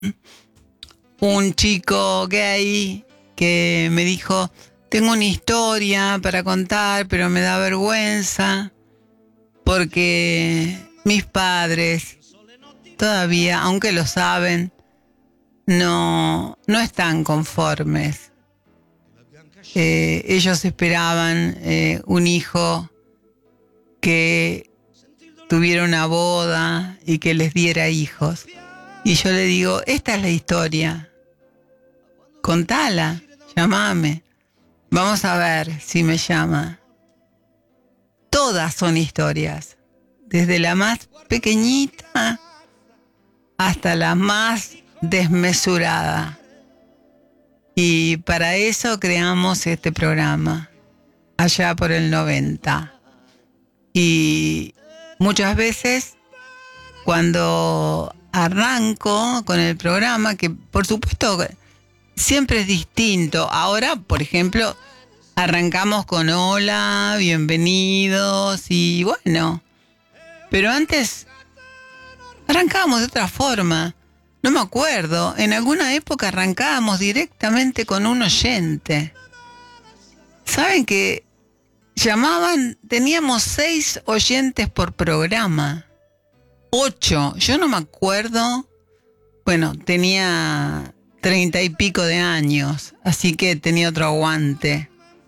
un chico gay que me dijo, tengo una historia para contar, pero me da vergüenza porque mis padres todavía, aunque lo saben, no están conformes. Ellos esperaban un hijo que tuviera una boda y que les diera hijos. Y yo le digo, esta es la historia. Contala, llámame. Vamos a ver si me llama. Todas son historias, desde la más pequeñita hasta la más desmesurada. Y para eso creamos este programa, allá por el 90. Y muchas veces, cuando arranco con el programa, que por supuesto siempre es distinto. Ahora, por ejemplo, arrancamos con hola, bienvenidos y bueno. Pero antes arrancábamos de otra forma. No me acuerdo. En alguna época arrancábamos directamente con un oyente. ¿Saben que llamaban? Teníamos 6 oyentes por programa. 8. Yo no me acuerdo. Bueno, tenía 30 y pico de años, así que tenía otro aguante.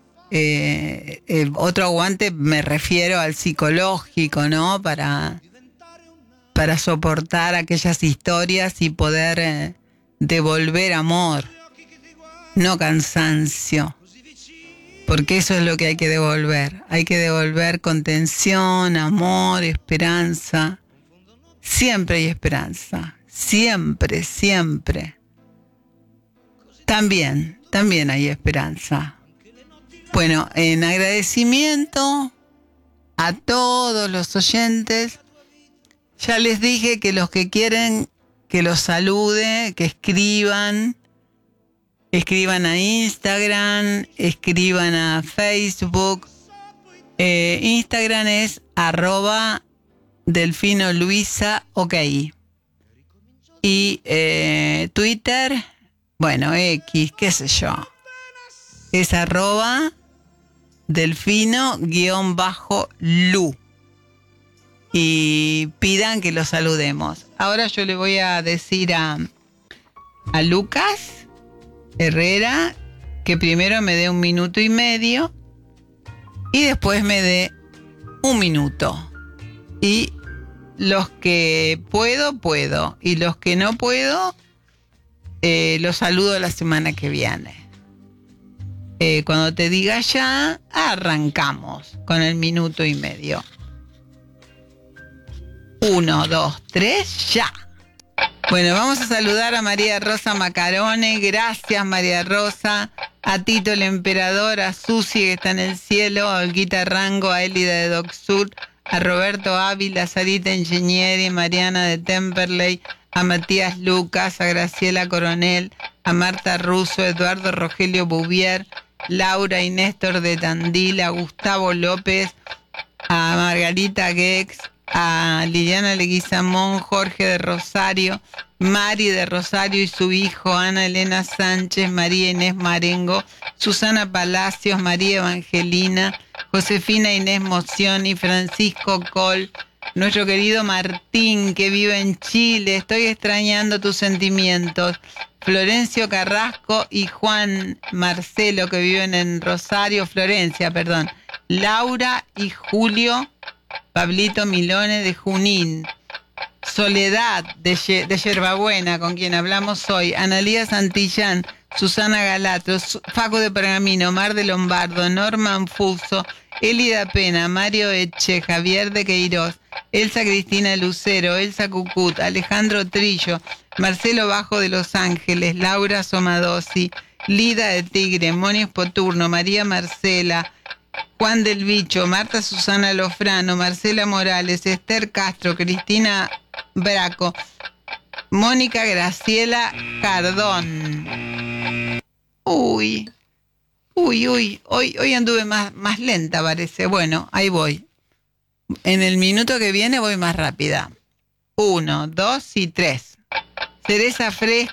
Otro aguante me refiero al psicológico, ¿no? Para soportar aquellas historias y poder devolver amor, no cansancio. Porque eso es lo que hay que devolver. Hay que devolver contención, amor, esperanza. Siempre hay esperanza. Siempre, siempre. También hay esperanza. Bueno, en agradecimiento a todos los oyentes, ya les dije que los que quieren que los salude, que escriban a Instagram, escriban a Facebook. Instagram es @delfinoluisa, ok. Y Twitter, bueno, X, qué sé yo, es @delfino_lu. Y pidan que los saludemos. Ahora yo le voy a decir a Lucas Herrera que primero me dé 1 minuto y medio y después me dé 1 minuto. Y los que puedo, y los que no puedo, los saludo la semana que viene. Cuando te diga ya, arrancamos con el 1 minuto y medio. 1, 2, 3, ya. Bueno, vamos a saludar a María Rosa Macarone. Gracias, María Rosa. A Tito el Emperador, a Susi que está en el cielo, a Olguita Rango, a Elida de Doc Sur, a Roberto Ávila, a Sarita Ingenieri, Mariana de Temperley, a Matías Lucas, a Graciela Coronel, a Marta Russo, Eduardo Rogelio Bouvier, Laura y Néstor de Tandil, a Gustavo López, a Margarita Gex, a Liliana Leguizamón, Jorge de Rosario, Mari de Rosario y su hijo, Ana Elena Sánchez, María Inés Marengo, Susana Palacios, María Evangelina, Josefina Inés Mozioni, Francisco Col, nuestro querido Martín que vive en Chile, estoy extrañando tus sentimientos, Florencio Carrasco y Juan Marcelo que viven en Rosario, Florencia, perdón, Laura y Julio, Pablito Milone de Junín, Soledad de Yerbabuena, con quien hablamos hoy, Analía Santillán, Susana Galato, Facu de Pergamino, Mar de Lombardo, Norman Fuso, Elida Pena, Mario Eche, Javier de Queiroz, Elsa Cristina Lucero, Elsa Cucut, Alejandro Trillo, Marcelo Bajo de Los Ángeles, Laura Somadosi, Lida de Tigre, Moni Poturno, María Marcela, Juan del Bicho, Marta Susana Lofrano, Marcela Morales, Esther Castro, Cristina Braco, Mónica Graciela Cardón. Hoy anduve más lenta, parece. Bueno, ahí voy. En el minuto que viene voy más rápida. 1, 2 y 3. cereza fresca